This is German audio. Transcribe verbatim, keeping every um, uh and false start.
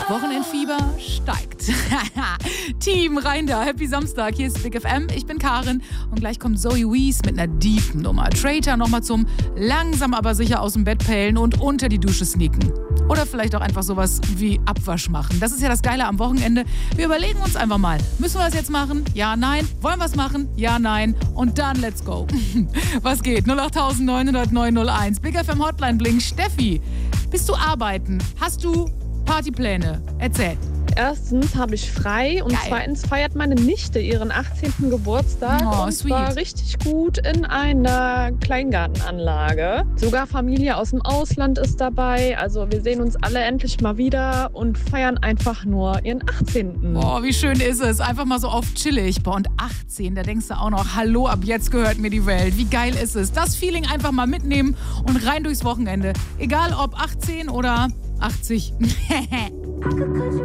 Wochenendfieber steigt. Team rein da, Happy Samstag, hier ist Big F M, ich bin Karin und gleich kommt Zoe Wees mit einer deepen Nummer. Traitor nochmal zum langsam aber sicher aus dem Bett pellen und unter die Dusche sneaken. Oder vielleicht auch einfach sowas wie Abwasch machen. Das ist ja das Geile am Wochenende. Wir überlegen uns einfach mal, müssen wir das jetzt machen? Ja, nein. Wollen wir es machen? Ja, nein. Und dann let's go. Was geht? null acht neun null null neun null eins. Big F M Hotline blinkt. Steffi, bist du arbeiten? Hast du Partypläne? Erzähl. Erstens habe ich frei und Geil. Zweitens feiert meine Nichte ihren achtzehnten Geburtstag Oh, und sweet. zwar richtig gut in einer Kleingartenanlage. Sogar Familie aus dem Ausland ist dabei. Also wir sehen uns alle endlich mal wieder und feiern einfach nur ihren achtzehnten Boah, wie schön ist es. Einfach mal so auf chillig. Boah, und achtzehn, da denkst du auch noch, hallo, ab jetzt gehört mir die Welt. Wie geil ist es? Das Feeling einfach mal mitnehmen und rein durchs Wochenende. Egal ob achtzehn oder achtzig.